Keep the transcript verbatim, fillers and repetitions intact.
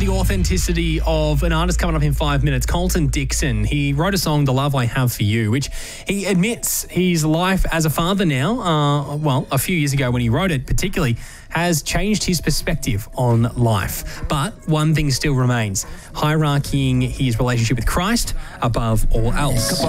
the authenticity of an artist coming up in five minutes, Colton Dixon. He wrote a song, The Love I Have For You, which he admits his life as a father now, uh, well, a few years ago when he wrote it particularly, has changed his perspective on life. But one thing still remains, hierarchying his relationship with Christ above all else.